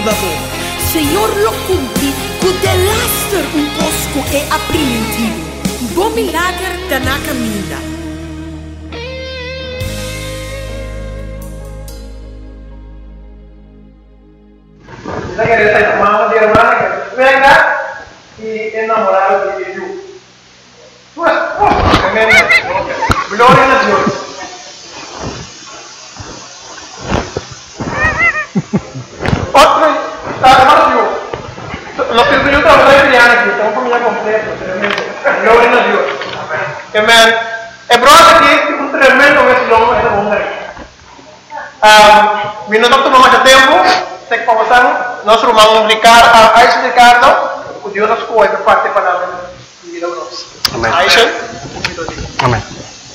babo. Senhor lo cumpri, que de laster um posco é apreensivo. Bom milagre da na caminha. Kita querer mamá de hermana que venga y enamorado de Jesús. Pues, gloria a Dios. Otro, hermano Dios, los que yo trabajo de aquí, estamos familia completa, tremendo. Gloria a Dios. Amén. El brother aquí es un tremendo vecino de hombre. Vino doctor mamá de tempo. Nosso irmão Ricardo, Aisha Ricardo, o Deus nos cuida por parte da palavra de vida nossa. Amém. Aisha, amém.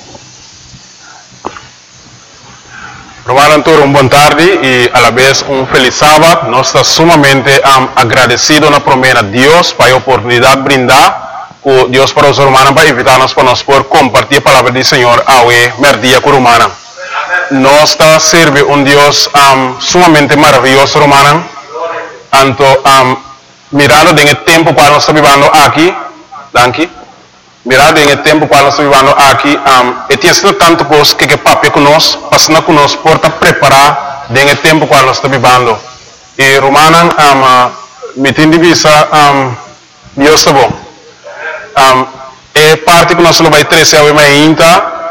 Romano Antônio, boa tarde e a la vez feliz sábado. Nós estamos sumamente agradecidos na promessa de Deus para a oportunidade brindar com Deus para os romanos para invitar-nos para nós poder compartilhar a palavra do Senhor ao merdia com romana. Nós está serve Deus sumamente maravilhoso, romana. Anto mirando em tempo qual nós estamos vivendo aqui, danke. Mirando em tempo qual nós estamos vivendo aqui, e tem sido tanto coisa que papi conosco, passando conosco por preparar em tempo qual nós estamos vivendo. E romana, me tem de vista, Deus está bom. É parte que nós vamos trazer ao ainda.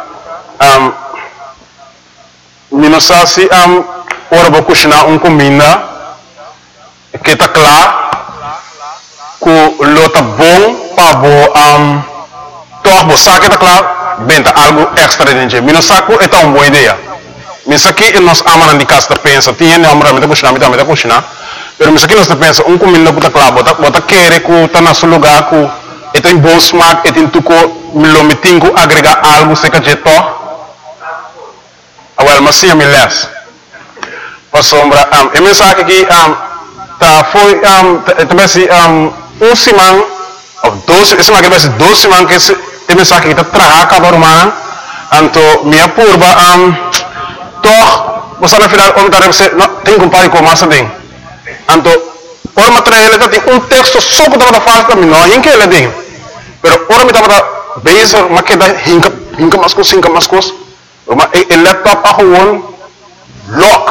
Minosasi ora vou cozinhar comida que está claro que lo tá bom para bo toch você que está claro benta algo extra dentro minosaco é uma boa ideia misaki nós amamos de casa pensa tinha não amamos de cozinhar pero misaki nós pensa comida que está claro bota querer que está na seu lugar que tem bom smaak tem tuco lo metingo agregar algo se que jeto Well, mas sim, me les. Para sombra, a mensagem aqui foi também se semana ou 12, essa máquina vai ser 12 semanas que a mensagem que está trabalhando cada romana, então minha curva, toch, você na final como tá você tem compare com massa tem, então ora material ele tem texto só que tá fácil também não, em que ele tem, pero ora me tá base, mas que dá hinka mas coisa el laptop a gewoon lock.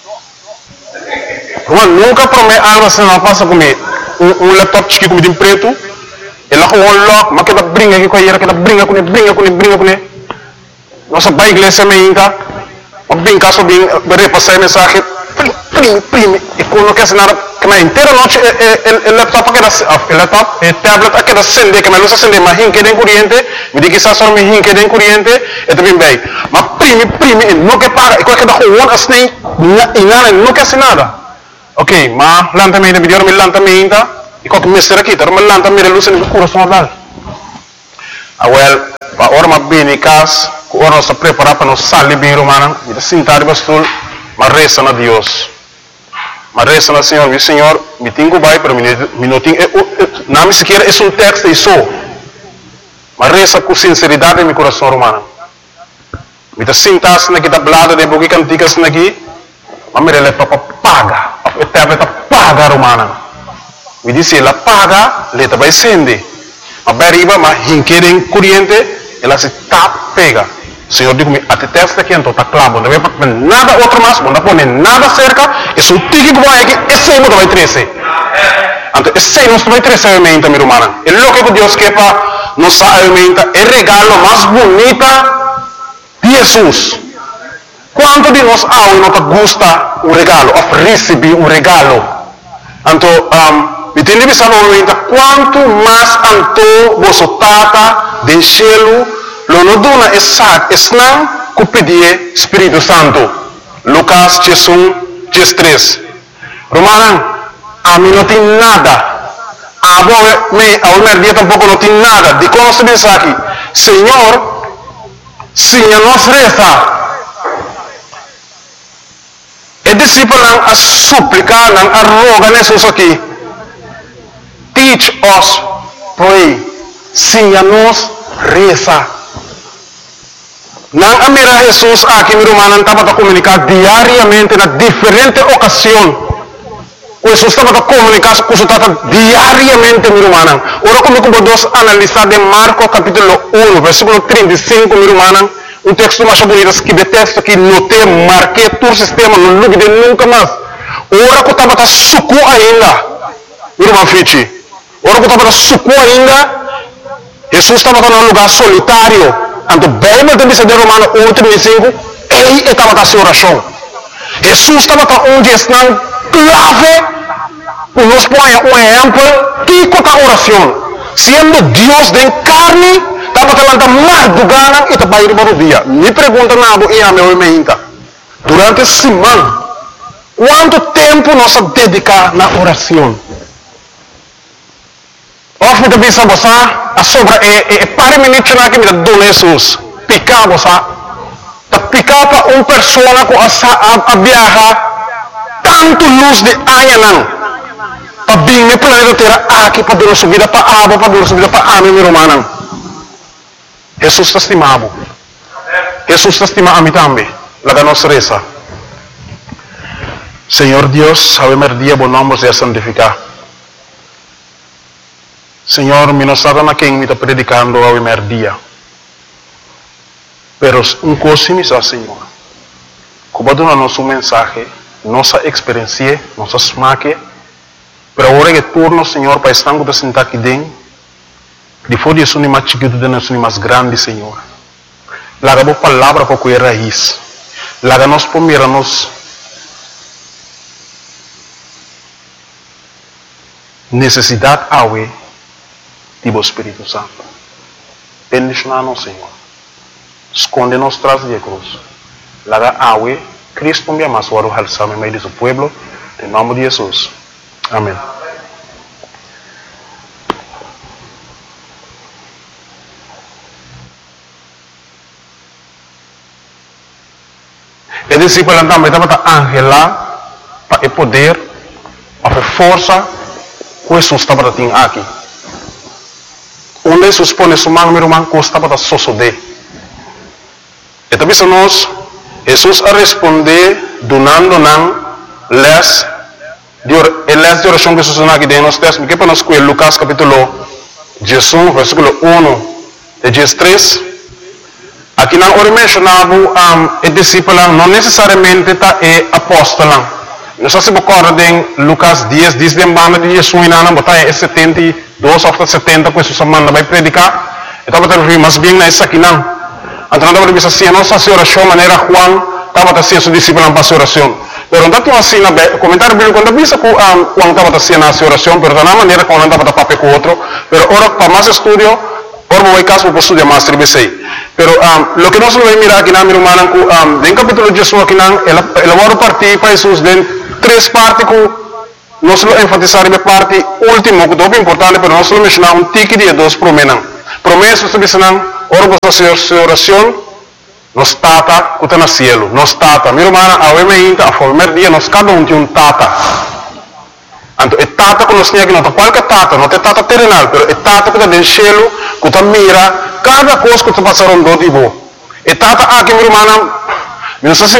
Gewoon nunca promete algo se não passa comigo. Laptop chique como de preto. Ele a gewoon lock, mas que dá brinca aqui com ele, que dá brinca com ele. Nossa pai igreja me inca. O brinca só bem repassar mensagem. Prime. E quando não quer nada, que na inteira noite el laptop que dá laptop, tablet que dá acender, que me luz acender, mas hinque de corrente, me diz que só me hinque de corrente, é também bem. Mas prime, não quer pagar, e qualquer da rua assim, e nada, não quer nada. Ok, mas lantamento, me deu lantamento, e qualquer mestre aqui, tá, mas lantamento luz no coração dal. Well, para hora mas bem em casa, hora nós está preparado para nós sair bem romana, e sentar de bastul, mas resta na Deus. Mas resta na Senhor, meu Senhor, me tenho vai para minutinho, não me sequer é texto e só. Mas resta com sinceridade em meu coração romano. Me sentas na kita blada de bogi cantigas na aqui, mas me rele para paga, a tablet paga romana. Me disse ela paga, leta vai sende. A beriba, mas hinquerem corrente, ela se pega. Senhor digo-me, a te testa aqui, então está claro, não vai para nada outro mais, não pôr nada cerca, e se o tique que vai aqui, esse aí não vai crescer. Então, esse aí não vai crescer a alimenta, minha irmã. E o que Deus quer para nos alimenta é o regalo mais bonito de Jesus. Quanto de nós não gosta um regalo, ou receber um regalo? Então, me tem de pensar quanto mais anto você tata do cielo, lo no dona é sac, não que pedir Espírito Santo. Lucas 3. Romana, a mim não tem nada. A merdia tampouco não tem nada. De como se diz aqui, Senhor, se nos reza, e discípulo a suplicar, a rogar nesses aqui. Teach us, pray, se nos reza. Não amira Jesus aqui, meu irmão, estava a comunicar diariamente na diferente ocasião. Jesús estaba comunicando con su tata diariamente, mi hermana. Ahora como podemos analizar de Marcos capítulo 1, versículo 35, mi hermana, un texto más bonito, que de texto que noté, marqué tu sistema, no lo de nunca más. Ahora que estaba suku ainda, mi hermano Fichi. Ahora que estaba suku ainda, Jesús estaba en un lugar solitario. Anto Bijbel te dice de Romano 1:35, él estaba en oración. Jesús estaba onde está clave, nos pone un ejemplo, que con la oración, siendo Dios de carne, estaba delante madrugada y te va a ir por el día. Mi pregunta nada y a mí me inta. Durante semana, ¿cuánto tiempo nos dedica a la oración? Of moet bisa bosa asobra pare minutos na que me dá Jesus picar bosa ta picar para persona com a viajar tanto luz de año não para bem me planeta terra aqui para dar subida para água para dar subida para ame mi romana Jesus te estimado Jesus te estima a mim também la nos reza Senhor Deus ave merdia bom nome seja santificado Señor, mi no sabe a quien me está predicando hoy día. Pero un cosa me dice, Señor, como darnos un mensaje, nossa experiencia, nossa smaque, pero ahora que turno, Señor, para estar con sentar aquí dentro, depois de isso, nem mais chiquito, de nós, nem mais grande, Señor. Laga a palavra para cuidar raiz. Laga nós para mirarmos necessidade awe do Espírito Santo. Bendicionar-nos, Senhor. Esconde-nos tras de cruz. Laga awe, Cristo me ama, suaro alçame meio de seu pueblo, em nome de Jesus. Amém. E discípulo também estava angela para o poder, para a força que Jesus estava tendo aqui. Onde Jesus põe sua mão, meu irmão, que estava a sosodé. E também nós, Jesus a responder, donando les de oração que Jesus não aqui dentro, nós temos que para nós com Lucas capítulo 11, versículo 1 e 13. Aqui não ora mencionava o discípulo, não necessariamente está apóstolo. Nós se recordem Lucas 10, diz de banda de Jesus não botar 72 ou 70 que Jesus manda vai predicar. Então vai ter mas bem na essa aqui não. Então não vai ser nossa oração maneira Juan estava assim seu discípulo para oração. Pero não está assim na comentário bíblico quando visa que Juan estava assim na oração, pero da maneira como não estava papel com outro. Pero ora para mais estudio, ora vai caso para estudar mais tribesei. Pero lo que nós vamos mirar aqui na minha irmã, no capítulo de Jesus aqui não, ela vai partir para Jesus de três partes que nós vamos enfatizar a parte última, que é importante, mas nós vamos mencionar tique de dois promessas. Promessas que dizem, ora você oração, nos tata que está no cielo, nos tata. Minha irmã, a forma dia, nós cada tem tata. Então, é tata que nós temos aqui, não é qualquer tata, não é tata terrenal, mas é tata que está no cielo, que está mira cada coisa que está passando do tipo. É tata aqui, minha irmã, não sei se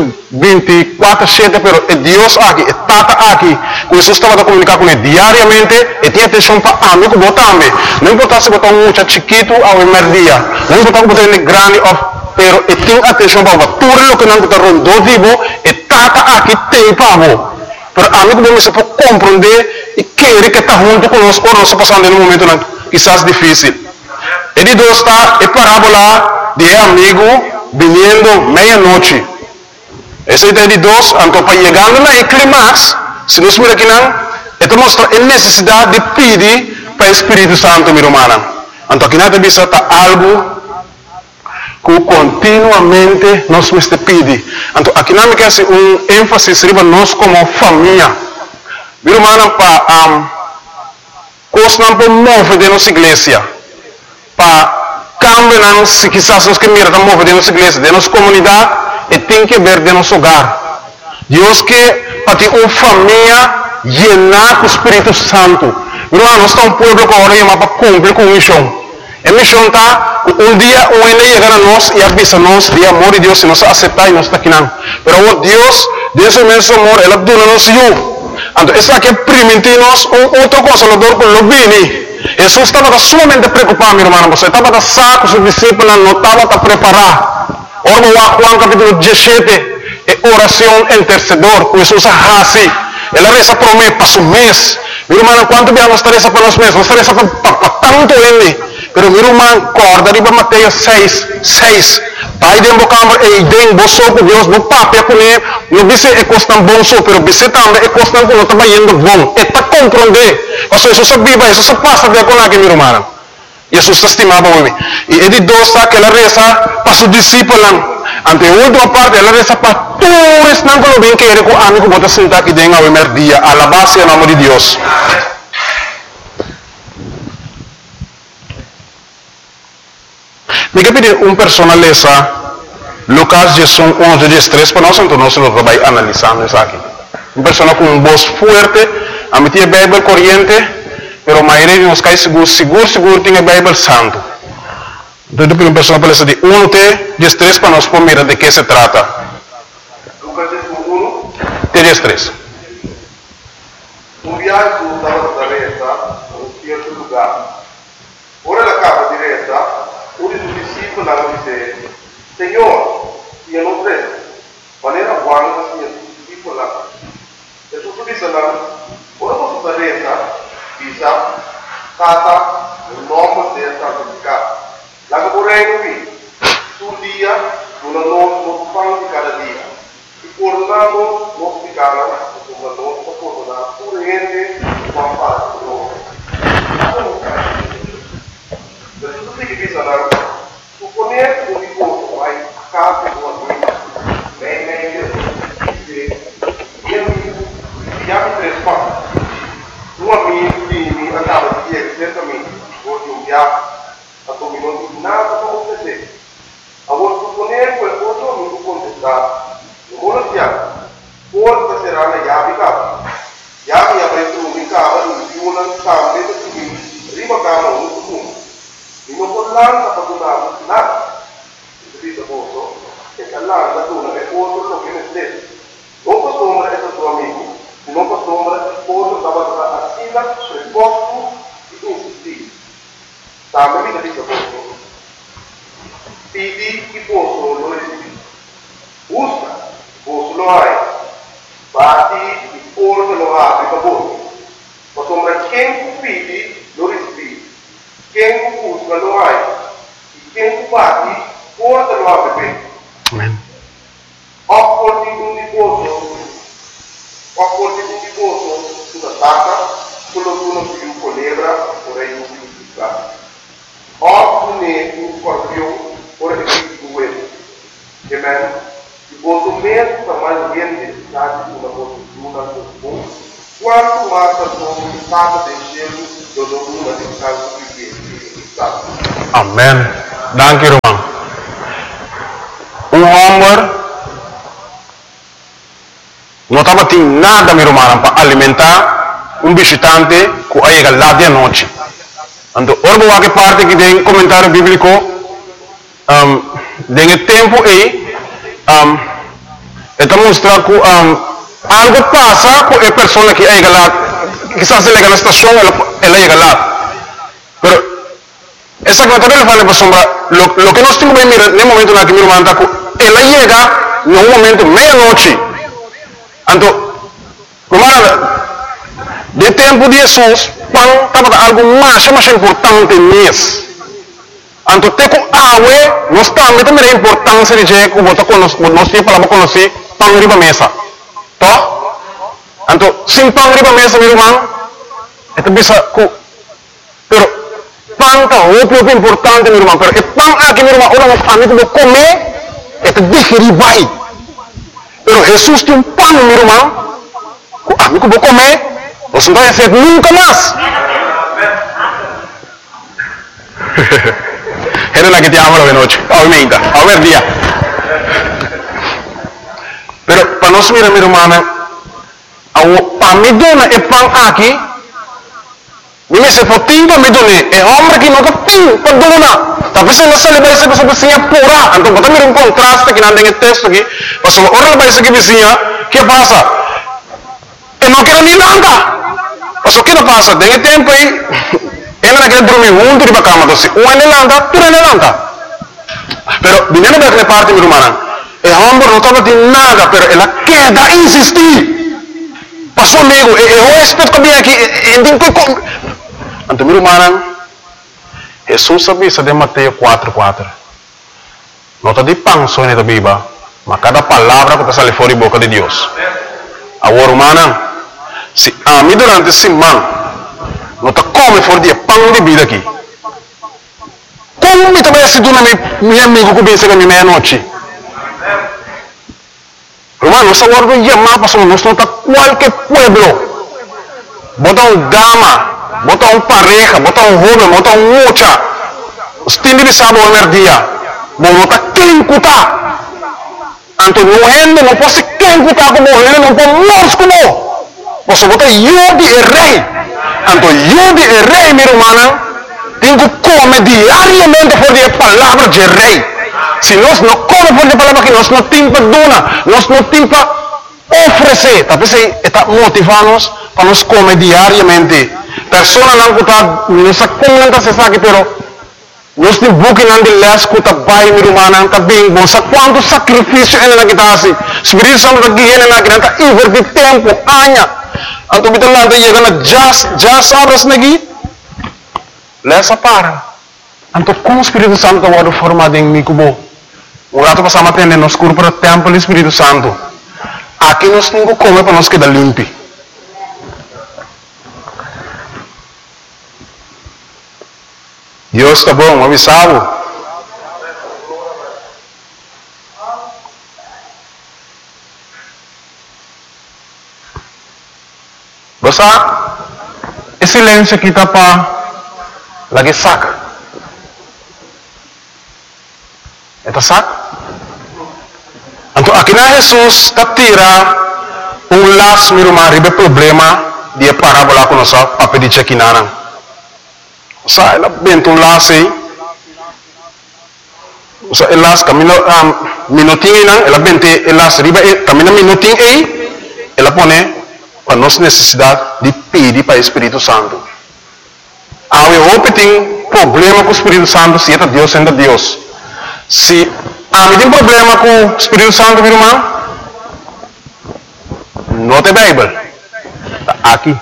24/7, pero é Deus aqui, é tata aqui, que Jesus estava a comunicar com ele diariamente, e tinha atenção para mim, que botar também. Não importa se botar um chiquito ou um dia, não importa se botar um grande, pero e tem atenção para tudo o que não está rondando, tipo, é tata aqui, tem para você. Pero a mim, como você pode compreender e querer que está junto conosco, ou nós passando em um momento quizás difícil. E de Deus está a parábola de amigo vindo meia-noite. Essa ideia de Deus, então, para chegando na clímax, se nós miramos aqui, então mostra a necessidade de pedir para o Espírito Santo, minha irmã. Então, aqui nada disso está algo que continuamente nós temos que pedir. Então, aqui não me quer ênfase sobre nós como família. Minha irmã, para coisa não pode mover de nossa igreja. Para cambiar, se quizás nós que mirar mover de nossa igreja, de nossa comunidade, e tem que ver de nosso hogar. Deus que para ter uma família llenar com o Espírito Santo. Minha irmã, nós estamos um povo que agora para cumprir com a missão. A missão está, um dia o ele chegar a nós e avisa nós de amor de Deus, se nós aceitar e nós está aqui não. Mas Deus, Deus é imenso amor, Ele abdula nos eu. Então, essa aqui é primitivos, outro consolador com o Vini. Jesus estava sumamente preocupado, meu irmão. Você estava saco, seus discípulos não estavam preparados. Ora, Juan capítulo 17, é oração intercedor. Jesus assim. Ela reza por mim, para o mês. Meu irmão, quanto bem nós reza para os meses? Nós reza para tanto ele. Pero meu irmão, corda, riba Mateus 6. Pai de embocambre e idem boso com Deus, no papel com ele, no vice é costan bom so, pero vice também é costan com o trabalhando bom. É para compreender. Mas Jesus viva, Jesus passa de agora aqui, meu irmão. Jesus estimava o homem. E ele dosa que ela reza para os discípulos. Ante a última parte, ela reza para todos não que bem que ele com amigo bota sentar aqui dentro ao primeiro dia. Alabase o nome de Deus. Me quer pedir personaleza Lucas 11:13 para nós, então nós vamos analisando isso aqui. Persona com voz forte, a meter a Bíblia corriente, pero a maioria de nós cai seguro tem a Bíblia santo. Então, uma pessoa para de 1:13 para nós mirar de que se trata. Lucas 1, 13. viaje estava da reta a um certo lugar. Ora la capa di reta, uno dei discepoli disse, Senhor, io non credo, maneira guarda sia discepoli là. E tu disse là, ora posso da reta, bisa, tata, un nome del santificato. La che vorrei qui, sul dia, una non fanno di cada dia. E portando, non spiegare, una non portando, pure niente, ma fare loro. Per tutti che bisogna, supponere un ricordo, vai a casa di una guida, meglio, chiami tre spazi. Un amico mi andava di dire certamente, oggi un viaggio, a come non dico nada come te. A voi supponere quel cosa non contestare. Non vuole chiaro. Forse sarà la chiave cava. Chiave avrete un cava, un più una cava, prima cava un punto. E non può l'anno fatto nada. Si dice posto, che l'anno tu non è posto lo che ne stesso. Non posso essere tuo amico, non posso posto stava a sila, risposto e insistire. Sabe, mi dice posto. Pidi che posso lo recebi. Usa, posso lo hai. Bati e forse lo apri per voi. Ma sembra quem pidi lo recebi. Quem busca lo hai. E quem bati forse lo apre bem. Amen. Opporti un tifoso sulla tata, quello che uno più colebra, vorrei un più fiscale. Oppure un scorpione, ora che più uovo. Amen. Il voto mesmo para mais gente necessidade de uma postura comum, quanto mais a sua estado de gelo do domínio de casa que está. Amen. Dank u, irmão. Homem não estava tendo nada, meu irmão, para alimentar visitante que chega lá de noite. Então, ora que parte que tem comentário bíblico, tem tempo aí, está mostrando que algo passa com a pessoa que chega lá, quizás se chega na estação, ela chega lá. Mas, essa comentário ele fala para sombra, lo que nós temos que mirar no momento na que meu irmão está, ela chega no momento meia-noite. Então, de tempo de Jesus, quando estava algo mais importante nisso. Então, tem que água, nós também a importância de que nós temos para conhecer pão riba mesa. Tá? Então, sem pão riba mesa, meu irmão, é bisa que, pero pão é muito importante, meu irmão. Pero pão aqui, meu irmão, orang amigo do comer, é digerir vai. Pero Jesus tem pão, meu irmão. O amigo do comer, você não vai ser nunca mais. Era la que te amo de noche, aumenta, a ver día. Pero para nós mirar, meu irmão, para me donar é pão aqui. Me se potinho para me donar, é homem que nunca tem para donar. Talvez não se leva essa pessoa vizinha pura. Então, bota um contraste que não tem texto aqui. Mas ora vai ser que vizinha, que passa? e não quero nem lanca. Mas o que não passa? Tem tempo aí, ele não quer dormir junto de cama, doce. Um ele lanca, tu ele lanca. Pero, viniendo de aquella parte, mi hermana, el hombre no estaba de nada, pero él queda insistir. Pasó amigo, el huésped que viene aquí, entonces, mi hermana, Jesús sabia de Mateo 4:4. No está de pan só na Bíblia, mas cada palavra que sai fora da boca de Deus. Agora, hermana, se a mim durante esse semana, não está come fora de pão de vida aqui. Como me também se duna meu amigo que vem chegar meia-noite? Hermano, essa hora do dia mais passou, nós não está qualquer pueblo. Bota dama, bota pareja, bota jovem, bota mocha. Os tinhos de sábado ao dia. Não está quem cutar. Anto não não pode quem cutar como ele, não pode nós como. Você bota eu de rei. Anto eu de rei, minha irmã. Tenho que comer diariamente por a palavra de rei. Se nós não comemos por a palavra que nós não temos para donar, nós não temos para oferecer. Talvez está motivando-nos para nós comer diariamente. Pessoas não está, não sei como não se sabe, pero nós temos bukinan de les kuta bai mi rumana ka bing bom sa quanto sacrifício ele na kitasi. Espírito Santo da guiene na kita invertir tempo anya. Anto bitan lang tayo na just abras nagi. Lesa para. Anto kung Espírito Santo wado formado em mikubo. O rato pasama tende nos curso para o templo do Espírito Santo. Aqui nós temos que comer para nós quedar limpi. Deus está bom, avisado. Basta, esse silêncio aqui está para lagi saca. Eta saca? Então, aqui na Jesus está tira laço, meu irmão, ribe problema de parábola com nossa papel de chequinana. Sa ela bento laço aí. Sa elas camino minutinho não, ela bente elas riba camino minutinho aí, ela põe para nossa necessidade de pedir para o Espírito Santo. Ao eu tem problema com o Espírito Santo, se é Deus sendo Deus. Se a mim tem problema com o Espírito Santo, meu irmão, não tem Bíblia. Está aqui.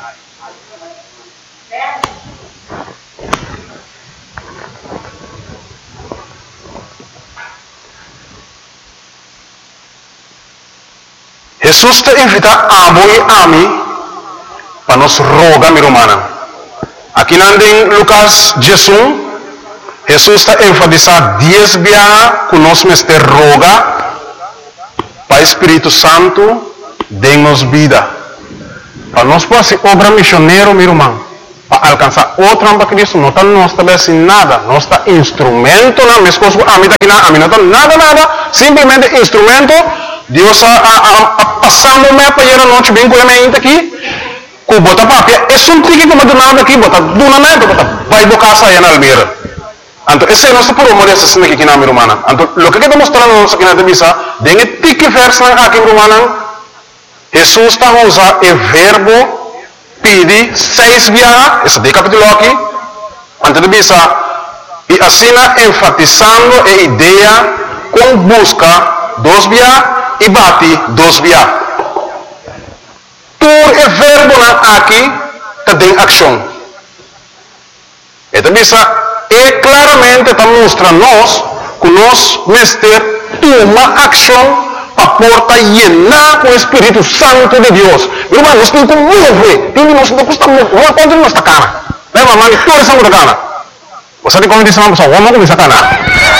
Jesus te invita a mim para nos rogar, minha irmã. Aqui em Lucas 16, Jesus está enfatizando 10 vezes que nós nos roga para o Espírito Santo dê-nos vida. Para nós fazer obra missionária, minha irmã, para alcançar outra para Cristo, não está nós também sem nada, nós está instrumento, não, minhas coisas, a mim não está nada, simplesmente instrumento. Deus passando o meu para ir a noite bem com a minha aqui, com bota papia, é só um tique que eu nada aqui, bota dunamento, bota vai bocar saia na almeira. Então esse é o nosso problema dessa cena aqui na minha irmã. Então o que está mostrando nós aqui na divisa, dengue tique verso aqui minha irmã, Jesus está usando o verbo pedir 6 vezes, esse de capítulo aqui, antes de divisa, e assim enfatizando a ideia com busca 2 vezes e bate 2 vezes. Por o verbo aqui tem ação. Então, é claramente está mostrando nós que nós vamos ter uma ação para porta llenar com o Espírito Santo de Deus. Irmão, nós temos que mover. Nós não custa mover. Quanto nós está cana? Lembra, mano, toda essa coisa cana. Você tem como dizer uma pessoa, vamos começar a cana.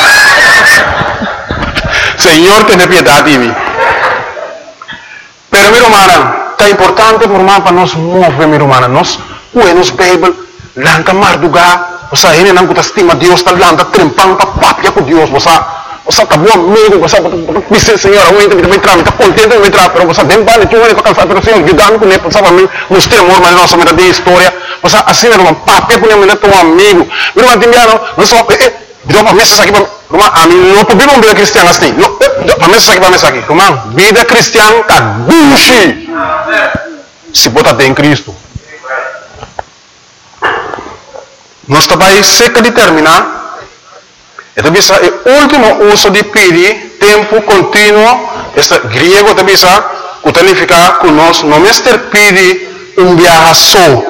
Senhor, tenha piedade de mim. Pero, minha irmã, está importante para nós mover, minha irmã. Nós, nos Bíblia, lanca mardugar. Você ainda não estima Deus, está lanca trempando, está papia com Deus. Você está bom amigo, você diz, Senhor, eu também trago, está contente de entrar, mas você tem vale, tu vai cansar, mas Senhor, ajudando com ele, para mim, nos temor, mas nossa vida de história. Você assim, minha irmã, papia com ele, teu amigo. Minha irmã, tem não só, deu uma mesa aqui para Irmão, a mim não podemos uma vida cristiana assim. Para mesa aqui. Irmão, vida cristiana está gucci. se botar em Cristo. Nós também seca de terminar. Então, o último uso de pedir, tempo contínuo, este grego também que significa que nós não pedir viaje só.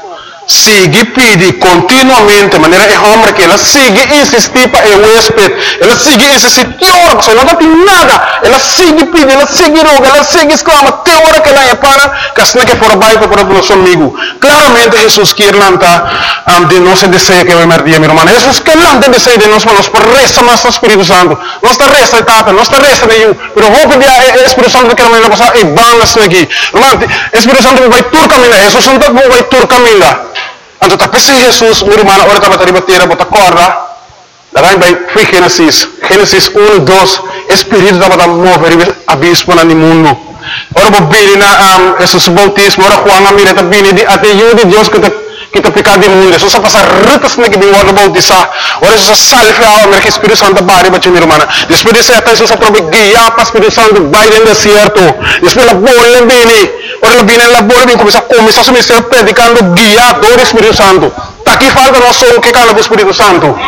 Sigue pedir continuamente, de maneira é homem que ela sigue insistir para o huésped, ela sigue insistir, teora, que não tem nada, ela sigue pedir, ela sigue roga, ela sigue exclama, teora que ela é para, que assim que for baixo para o nosso amigo. Claramente Jesus quer lançar de nosso desejo que vai merdir, meu irmão. Jesus quer lançar desejo de nós, mas por resta mais o Espírito Santo, não está resta etapa, não está resta de eu, mas vou pedir ao Espírito Santo que ela vai passar e banda aqui. Irmão, o Espírito Santo vai tur caminhar, Jesus não vai tur caminhar. Então, tapi si Jesus, meu irmão, ora estava a bater, bota corda. Daí vai Gênesis 1, 2, Espírito estava a mover abismo no mundo. Ora vou vir na Jesus bautismo, ora Juan a mira também de até de Deus que te pecado do mundo. Jesus passa ritas na que vem ora bautizar. Ora Jesus salve a mer que Espírito Santo bari bater meu irmão. Depois de ser até Jesus aprove guiar para Espírito Santo vai no deserto. Depois a bola vem. Ora bem na bola vem começar a ser predicando guiador do Espírito Santo. Aqui falta nós só o que cala do Espírito Santo.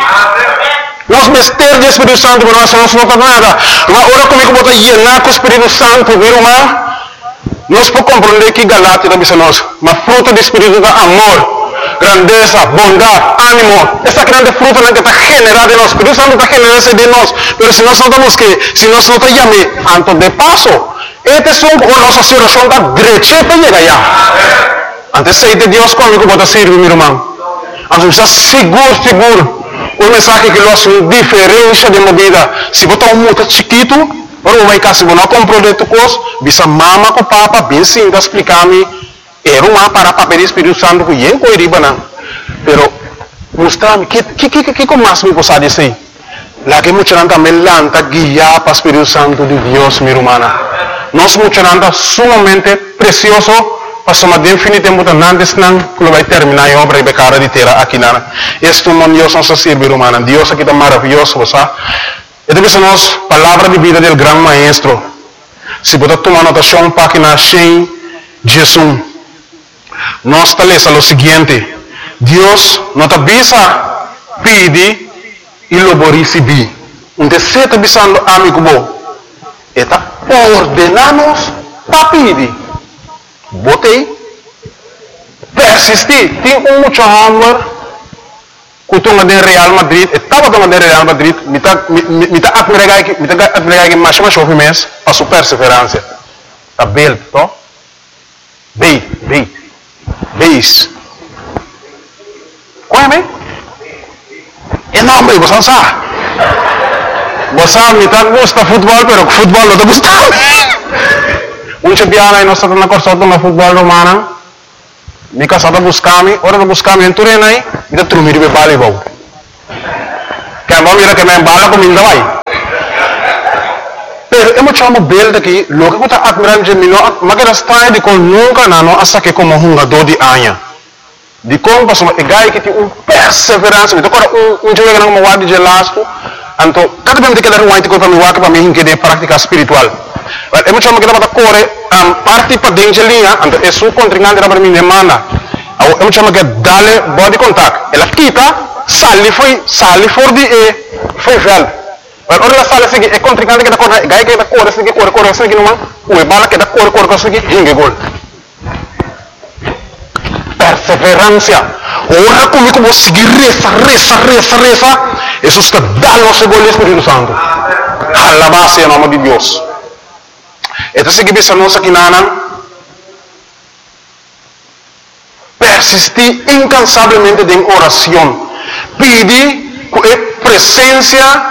Nós mistérios do Espírito Santo, mas nós não temos nada. Mas ora comigo bota llenar com o Espírito Santo, meu irmão. Nós podemos compreender que Galatia também nós, mas fruto do Espírito é amor, grandeza, bondade, ânimo. Essa grande fruta que está generada em nós. O Espírito Santo está generando de nós. Mas se nós não temos que, se nós não temos antes de passo, este é a nossa situação da direita para chegar lá. Antes de Deus comigo bota servir, meu irmão. Antes está seguro. O mensagem que nós temos diferença de movida. Se botar muito chiquito, ora vai cá, se você não comprou de tu coisa, bisa mama com papa, bem sim, tá explicar-me, era uma para papel do Espírito Santo que eu não iria não. Pero, mostrar-me, que mais me possa dizer? Lá que muita gente também lanta guiar para o Espírito Santo de Deus, minha irmã. Nós muita gente sumamente precioso, para somar de infinito tempo, antes não, que vai terminar a obra e becara de terra aqui na. Este mundo Deus nos serve, irmã. Deus aqui está maravilhoso, sabe? E depois nós, palavra de vida do grande maestro. Se você tomar anotação, página 100, Jesus. Nós talvez o seguinte: Deus não te avisa, pede e lo receber. Um desejo avisando amigo bom. Está ordenamos para pedir. Botei, persistir. Tem muito amor. Kutunga de Real Madrid, estava tomando de Real Madrid, me tá admirar que mais chove mês, a sua perseverança. Tá belo, tó? Beis. Qual é, bem? É nome, você não sabe. Você me tá gosta futebol, pero futebol não tá gostando. Biana, nós estamos na corção do futebol romano. Me casada buscar-me, ora buscar-me em Turenai, me dá trumir de volleyball. Que a mãe que me embala com minha vai. Pero eu me chamo belo daqui, logo que eu estou admirando de mim, mas que está de com nunca não, hasta que como um jogador de anha. De como passou, é gai que tem perseverança, me toca jogo que não me guarda de lasco, então cada vez que eu quero que para me guarda para mim que de prática espiritual. Eu me chamo que estava corre parte para dentro de linha, então é sua contrincante para mim demanda. Eu me chamo que dale body contact. Ela quita, sale for de foi velho. Ora ela sale seguir é contrincante que está corre, gai que está corre seguir numa, o bala que está corre seguir hinge gol. Perseverança. Ora comigo vou seguir reza. Isso está dando o segundo Espírito Santo. Alabado em nome de Deus. Então, se que nós aqui persistir incansavelmente em oração, pedir com presença,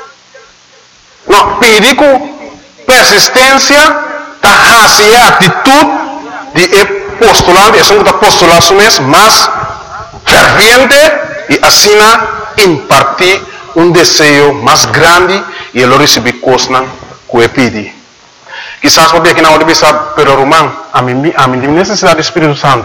pedir com persistência, a atitude de postulante, é um postulado mesmo, mas ferviente e assim impartir um desejo mais grande e ele receber coisas que pedir. Quizás porque aqui na hora bisa, pero Román, a mim tem necessidade do Espírito Santo.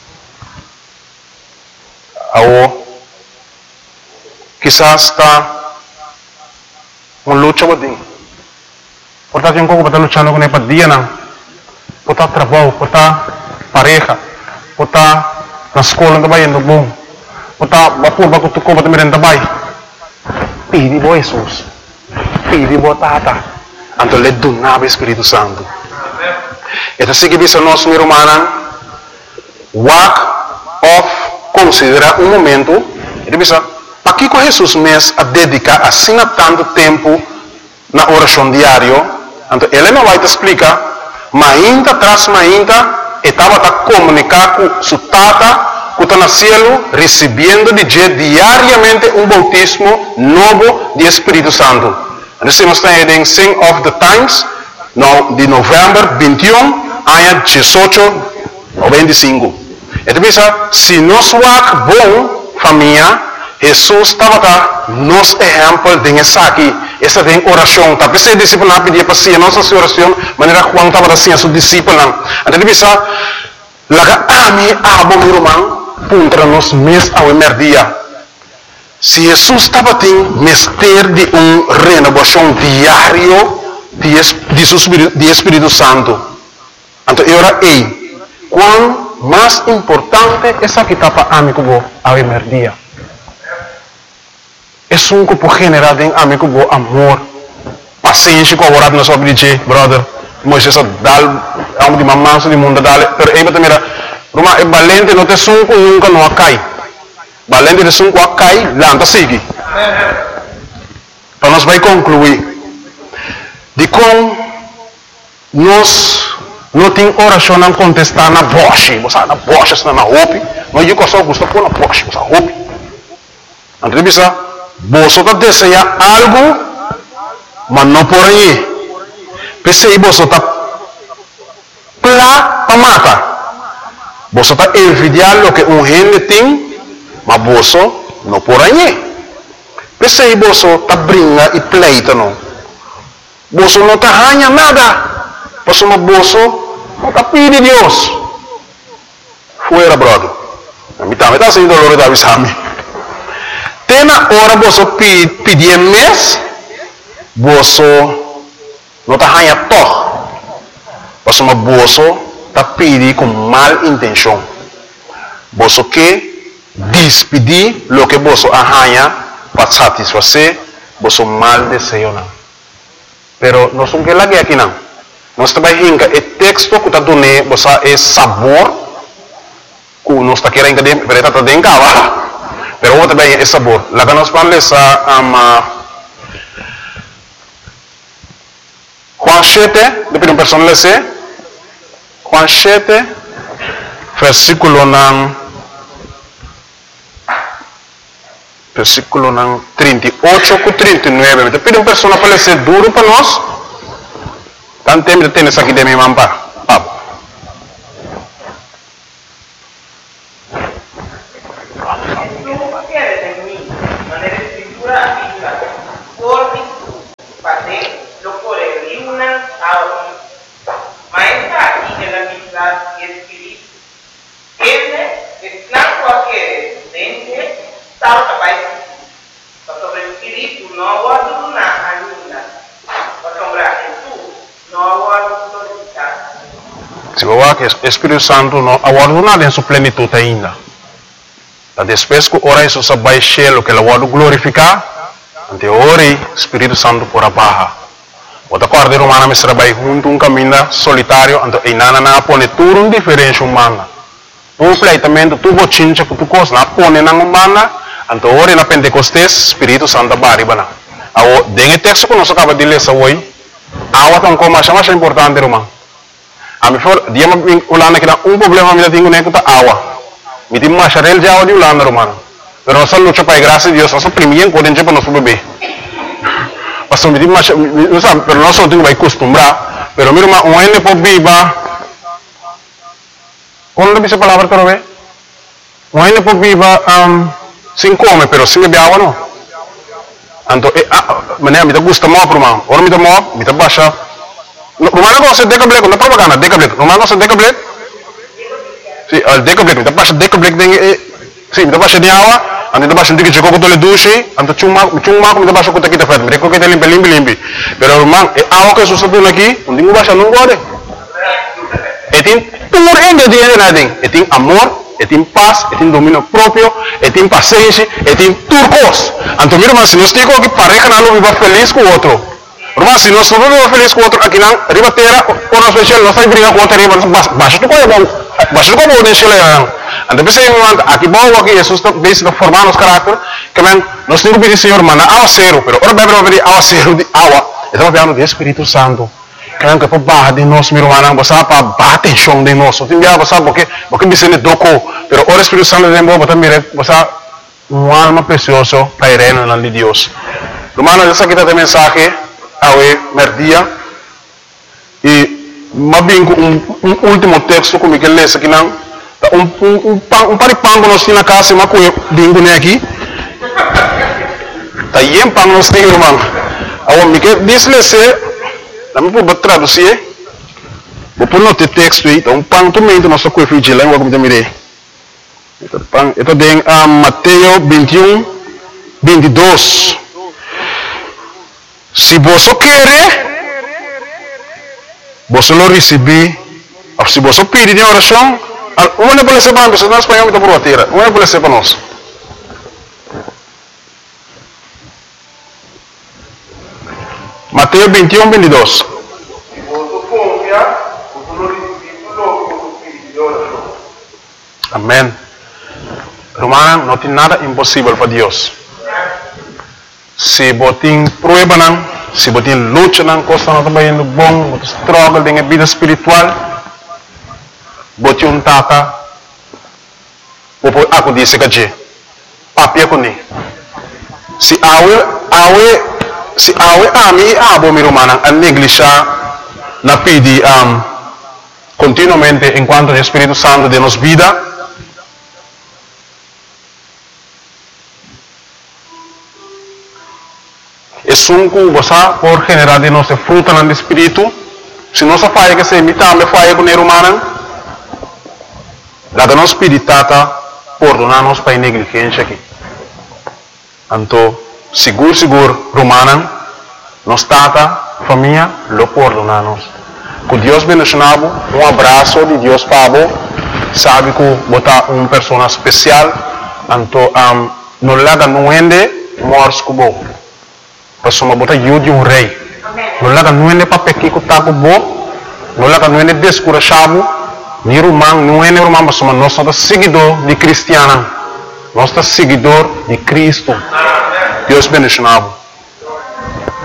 Quizás está uma luta com ele. Portanto, eu não estou lutando com ele para dia, não. Portanto, trabalho, portanto, pareja, ou tá na escola trabalhando bom, ou tá vapor para tu compra também trabalho. Pede bo Jesus, pede bo Tata, então lhe donava o Espírito Santo. Então se que diz o nosso meu irmão, walk off, considera momento, ele diz, para que Jesus mesmo a dedicar assim a tanto tempo na oração diária, então ele não vai te explicar, mas ainda tras estava a comunicar com sua Tata, que está no céu, recebendo diariamente bautismo novo de Espírito Santo. Então nós estamos em Sing of the Times, de novembro 21, ano 18 ou 25. Então, se nós vamos bom, família, Jesus estava nos exemplo de aqui, essa tem oração, tá? Pensei discípulo não pedia para si, nossa oração, maneira Juan estava assim, seu discípulo. Então, laga ami abo meu irmão, contra nós mês ao dia. Se Jesus estava tendo mestre de renovação diário de Espírito Santo, então eu era quão mais importante essa que estava amigo ao dia. É que por generar em amigo amor, paciência com a na sua vida, brother. Moisés dá de mamãe de mundo dale, pero aí também Roma é valente não te sunco nunca não cai. Valente de sunco cai, lanta sigue. Então nós vai concluir de como nós não tem oração não contestar na voz, você na voz está na roupa, não eu só gosto por na voz, você roupa. Entrevista, você tá deseja algo, mas não por aí. Pensei você tá plá para matar. Você está envidiando o que gente tem, mas você não por aí. Pensei você está brincando e pleito não. Você não está ganhando nada. Você não está pedindo Deus. Fuera, brother. A mim também está sendo dolor de avisar-me. Tem na hora você pedir mês, você não está ganhando todo. Você está pedindo com mal intenção. Você quer despedir o que você ganha para satisfazer você mal desejo. Pero nós não queremos aqui não. Nós trabalhamos com o texto que está dando você é sabor que nós está querendo que pero está dentro cá. Pero outro também é sabor. Lá que nós vamos ler Juan 7, depois um personagem lê Juan 7, versículo 38 com 39. Depois um personagem para ler duro para nós. Tanto tempo tem isso aqui de minha mãe, Pablo. Se você quer que o Espírito Santo não aguarda em sua plenitude ainda. Depois que ora Jesus vai encher o que ele vai glorificar, ante ora o Espírito Santo por abaixo. Outra coisa humana me trabalha junto caminho solitário, ante e não põe tudo diferente humana. Tu pleitamento, tu bochincha, tu coisa, não põe na humana, ante ora na Pentecostes, Espírito Santo vai arriba. Dentro do texto que nós acabamos de ler hoje, há uma coisa mais importante, irmão. A mim for dia ulana que problema me tenho nem que tá água. Me tem mais charel já de ulana romano. Pero nós luta para graça de Deus, nós primeiro quando para nosso bebê. Mas me tem mais, nós pero nós não temos que acostumbrar. Pero meu irmão, um ene por viva. Quando dice palavra para ver? Um ene por viva sem comer, pero sem beber água não. Então, maneira me gusta mais por irmão. Ora me dá baixa. Romano cosa decablet, una propaganda, decablet. Romano cosa decablet? Sì, il decablet, mi tapasce decablet sì, mi tapasce di agua, mi tapasce di che gioco con le duci, anto chumma, mi tapasce con kita fat, mi reco che te limpi. Però romano, e agua che sono stato aqui, non dico baixa non guarda. E tem puro ingrediente na ding. Tem amor, tem paz, tem domínio próprio, tem paciência, tem turcos. Então, meu irmão, se nós temos que pareja não viva feliz com o outro. Irmão, se nós não vivemos feliz com o outro, aqui não, riba terra, quando nós fechamos, nós estamos brigando com o outro, baixa tu coisa bom, baixa tu coisa bom, deixa ele. Então, pensei, aqui bom, aqui, Jesus está bem formando os caráter, que nós temos que pedir, Senhor, mano, água zero, pero ora bebe pedir água zero de água, estamos falando do Espírito Santo. Que para barra de nós, meu irmão, você para bater chão de nós, você não sabe porque me sente doco, pero o Espírito Santo de Deus, você uma alma preciosa para ir no nome de Deus. Irmão, essa aqui está a mensagem, ao merdia, e mais bem um último texto como que lê aqui não, um par de pão que nós temos na casa, uma coisa bingo né aqui, tá aí pão nós temos, irmão, ao me que diz-lhe Dami po ba traduzir? Vou pôr no texto aí, então pang também do nosso coisa de língua como também. Ito din Mateo 21, 22. Se você quer, você lo receber. Se você pedir em oração, uma pode ser para nós, nós espanhol está por a terra. Uma pode ser para nós. Mateo 21, 22. Amém. Hermano, não tem nada impossível para Deus. Se você tem prueba, se você tem luta, coisa não está indo bom, você struggle em vida espiritual, você um tata, você aku disse que papi aku ni. Se ami abo mi romana a negligenciar na pedi continuamente enquanto o Espírito Santo de nos vida. É sunco você por generar de nossa fruta no Espírito. Se nossa falha que se imita me falha com o humano, lá que nós peditata perdonar-nos para a negligência aqui. Então, seguro, romana, nós tata, família, lo perdonar-nos. Que Deus bendicionado, um abraço de Deus para você, sabe que botar uma pessoa especial, então, não laga não ende, morre com você. Pasuma botar de um rei. Não laga não ende para pequeno que está com você, não laga não ende descurachado, ni romano, não ende romano, mas nós somos seguidor de cristiano, nós somos seguidor de Cristo. Deus bendicionado.